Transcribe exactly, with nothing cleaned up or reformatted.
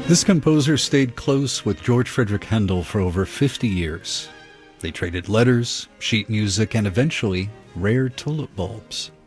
This composer stayed close with George Frederick Handel for over fifty years. They traded letters, sheet music, and eventually rare tulip bulbs.